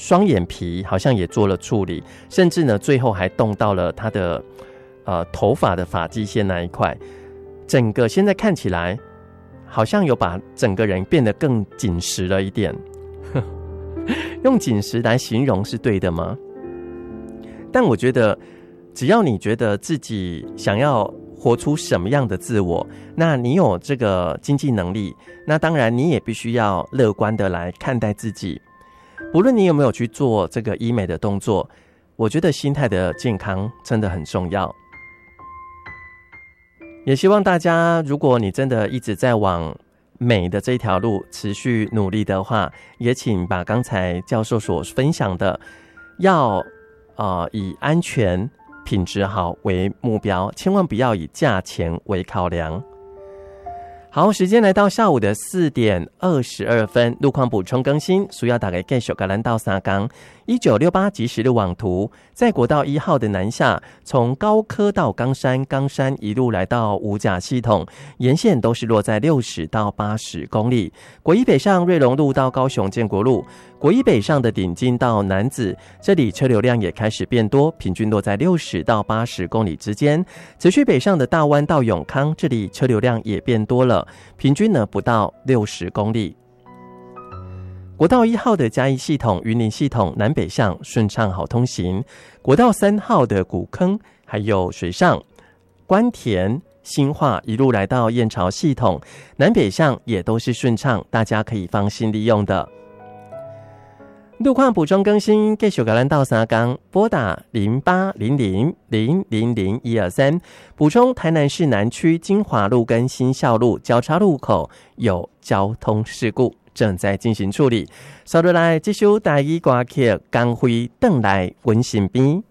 双眼皮好像也做了处理，甚至呢最后还动到了他的头发的发际线那一块，整个现在看起来好像有把整个人变得更紧实了一点。用紧实来形容是对的吗？但我觉得只要你觉得自己想要活出什么样的自我，那你有这个经济能力，那当然你也必须要乐观的来看待自己。不论你有没有去做这个医美的动作，我觉得心态的健康真的很重要。也希望大家，如果你真的一直在往美的这条路持续努力的话，也请把刚才教授所分享的要以安全品质好为目标，千万不要以价钱为考量。好，时间来到下午的4点22分，路况补充更新，需要大家继续跟咱到三江1968即时路网图，在国道1号的南下，从高科到冈山，冈山一路来到五甲系统，沿线都是落在60到80公里。国一北上瑞隆路到高雄建国路，国一北上的顶金到楠梓，这里车流量也开始变多，平均落在60到80公里之间。持续北上的大湾到永康，这里车流量也变多了，平均呢不到60公里。国道1号的嘉义系统、云林系统南北向顺畅好通行，国道3号的古坑还有水上、关田、新化一路来到燕巢系统南北向也都是顺畅，大家可以放心利用的。路况补充更新，继续跟咱到三江，拨打0800000123，补充台南市南区金华路跟新校路交叉路口有交通事故，正在进行处理。稍后来这首台语歌曲《江辉转来阮身边》。